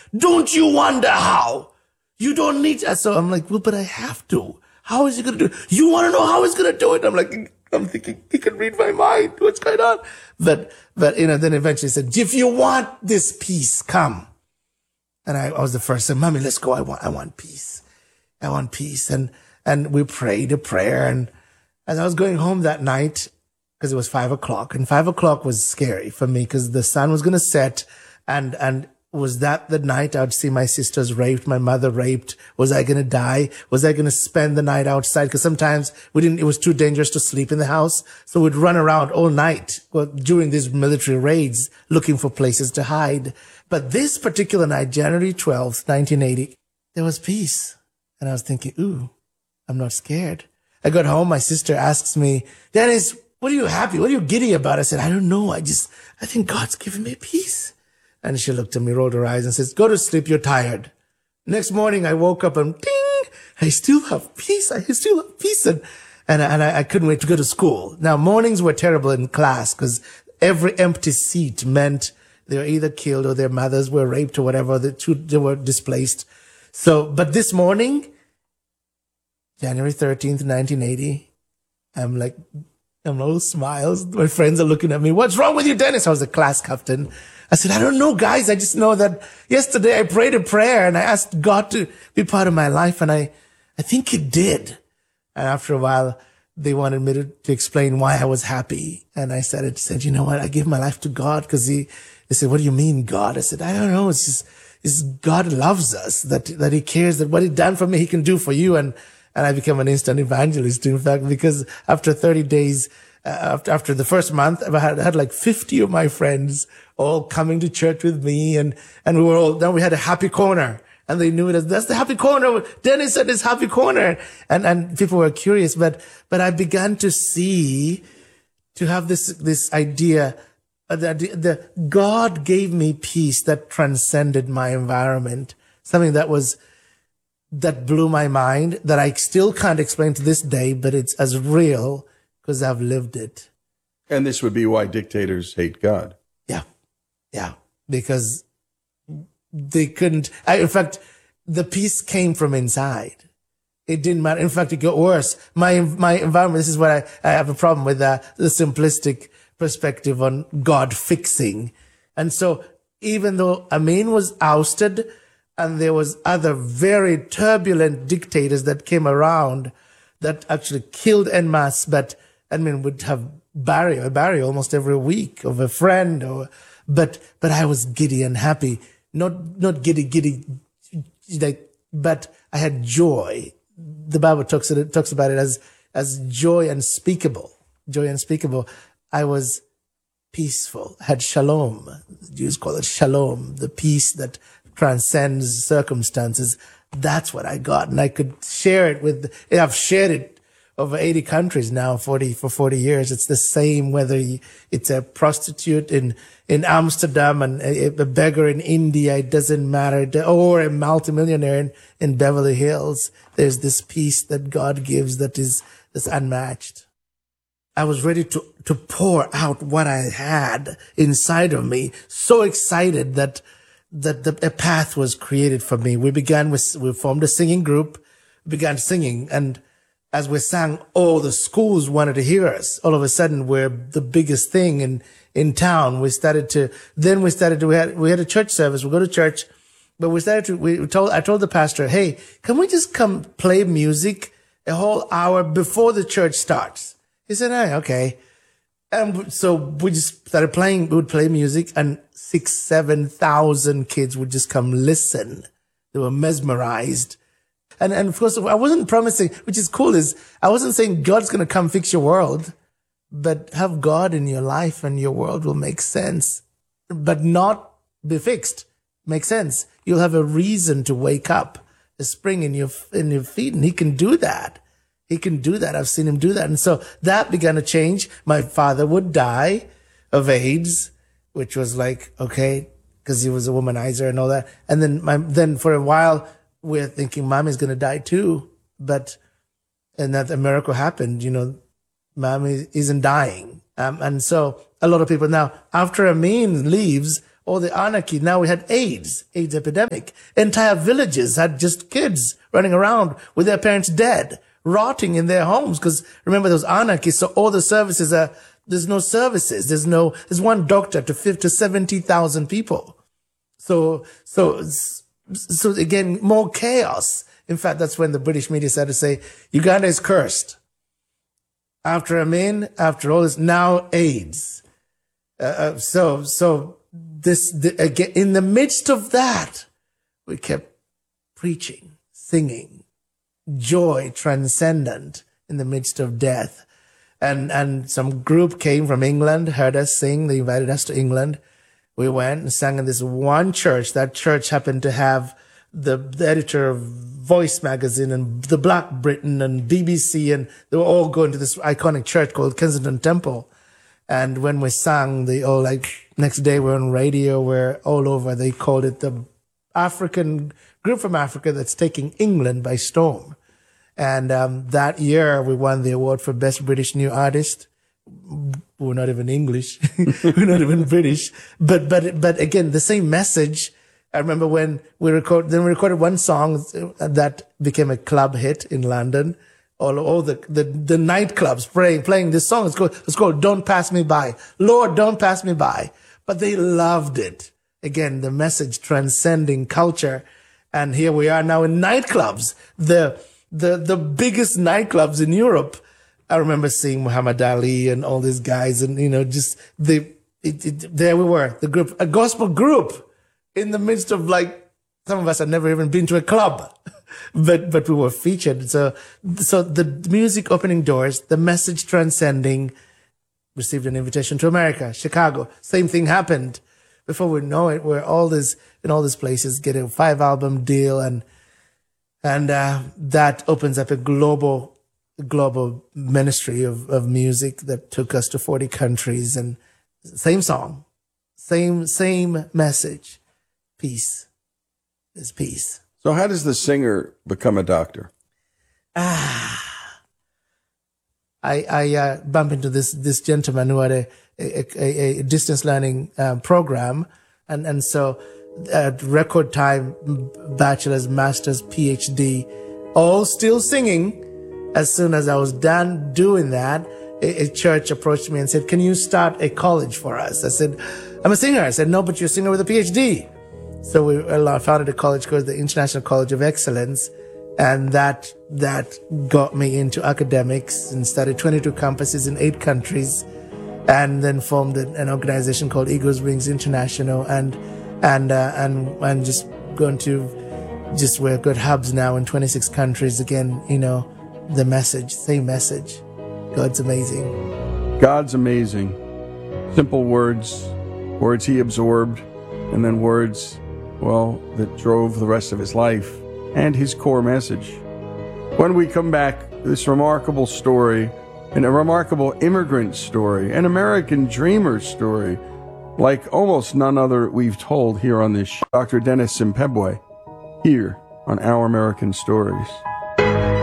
don't you wonder how? You don't need to. So I'm like, well, but I have to. How is he going to do it? You want to know how he's going to do it? I'm thinking, he can read my mind. What's going on? But, then eventually he said, if you want this peace, come. And I was the first to say, Mommy, let's go. I want peace. I want peace. And we prayed a prayer. And as I was going home that night, because it was 5:00, and 5:00 was scary for me because the sun was going to set. And was that the night I would see my sisters raped, my mother raped? Was I going to die? Was I going to spend the night outside? Because sometimes it was too dangerous to sleep in the house. So we'd run around all night during these military raids looking for places to hide. But this particular night, January 12th, 1980, there was peace. And I was thinking, ooh, I'm not scared. I got home. My sister asks me, Dennis, what are you happy? What are you giddy about? I said, I don't know. I think God's given me peace. And she looked at me, rolled her eyes and says, go to sleep. You're tired. Next morning, I woke up and ding, I still have peace. And I couldn't wait to go to school. Now, mornings were terrible in class because every empty seat meant they were either killed or their mothers were raped or whatever. They were displaced. So, but this morning, January 13th, 1980, I'm all smiles. My friends are looking at me. What's wrong with you, Dennis? I was the class captain. I said, I don't know, guys. I just know that yesterday I prayed a prayer and I asked God to be part of my life. And I think he did. And after a while, they wanted me to explain why I was happy. And I said, you know what? I gave my life to God because they said, what do you mean, God? I said, I don't know. It's God loves us, that he cares, that what he done for me, he can do for you. And I became an instant evangelist, in fact, because after 30 days, after the first month, I had like 50 of my friends all coming to church with me. And then we had a happy corner and they knew it as, that's the happy corner. Dennis said it's happy corner. And people were curious, but I began to have this idea that God gave me peace that transcended my environment, something that blew my mind, that I still can't explain to this day, but it's as real because I've lived it. And this would be why dictators hate God. Yeah, because they couldn't. In fact, the peace came from inside. It didn't matter. In fact, it got worse. My environment, this is what I have a problem with, the simplistic perspective on God fixing. And so even though Amin was ousted and there was other very turbulent dictators that came around that actually killed en masse, but Amin would have burial almost every week of a friend, but I was giddy and happy, not giddy, but I had joy. The Bible talks about it as joy unspeakable. I was peaceful, had shalom. The Jews call it shalom, the peace that transcends circumstances. That's what I got. And I could share it I've shared it over 80 countries now, for 40 years. It's the same whether it's a prostitute in Amsterdam and a beggar in India, it doesn't matter, or a multimillionaire in Beverly Hills. There's this peace that God gives that's unmatched. I was ready to pour out what I had inside of me, so excited that a path was created for me. We formed a singing group, began singing, and as we sang, all the schools wanted to hear us. All of a sudden, we're the biggest thing in town. We had a church service. We go to church, but I told the pastor, hey, can we just come play music a whole hour before the church starts? He said, hey, okay. And so we just started playing. We would play music and 6,000-7,000 kids would just come listen. They were mesmerized. And of course, I wasn't promising, which is cool, I wasn't saying God's going to come fix your world, but have God in your life and your world will make sense, but not be fixed. Make sense. You'll have a reason to wake up, a spring in your feet, and he can do that. I've seen him do that. And so that began to change. My father would die of AIDS, which was like, okay, because he was a womanizer and all that. And then for a while, we're thinking Mommy's going to die too. And that a miracle happened, Mommy isn't dying. And so a lot of people now, after Amin leaves, all the anarchy. Now we had AIDS epidemic. Entire villages had just kids running around with their parents dead, rotting in their homes. Because remember, those anarchies, so all the services there's no services. There's one doctor to 70,000 people. So again, more chaos. In fact, that's when the British media started to say, Uganda is cursed. After Amin, after all this, now AIDS. Again, in the midst of that, we kept preaching, singing, joy transcendent in the midst of death. And some group came from England, heard us sing. They invited us to England. We went and sang in this one church. That church happened to have the editor of Voice magazine and the Black Britain and BBC, and they were all going to this iconic church called Kensington Temple. And when we sang, they all next day we're on radio, we're all over. They called it the African group from Africa that's taking England by storm. And that year we won the award for Best British New Artist. We're not even English. We're not even British. But again, the same message. I remember when we recorded one song that became a club hit in London. All the nightclubs playing this song. It's called Don't Pass Me By. Lord, Don't Pass Me By. But they loved it. Again, the message transcending culture. And here we are now in nightclubs. The biggest nightclubs in Europe. I remember seeing Muhammad Ali and all these guys, and there we were, the group, a gospel group, in the midst of some of us had never even been to a club, but we were featured. So the music opening doors, the message transcending, received an invitation to America, Chicago. Same thing happened. Before we know it, we're in all these places, getting a 5-album deal, and that opens up a global ministry of music that took us to 40 countries, and same song, same message. Peace is peace. So how does the singer become a doctor? I bump into this gentleman who had a distance learning program, and so at record time, bachelor's, master's, PhD, all still singing. As soon as I was done doing that, a church approached me and said, "Can you start a college for us?" I said, "I'm a singer." I said, "No, but you're a singer with a PhD." So we founded a college called the International College of Excellence, and that got me into academics and started 22 campuses in 8 countries, and then formed an organization called Eagles Wings International, and just going to we're got hubs now in 26 countries. Again, the message, same message. God's amazing. God's amazing. Simple words he absorbed, and then words, that drove the rest of his life and his core message. When we come back, this remarkable story, and a remarkable immigrant story, an American dreamer story, like almost none other we've told here on this show. Dr. Dennis Simpebwe, here on Our American Stories.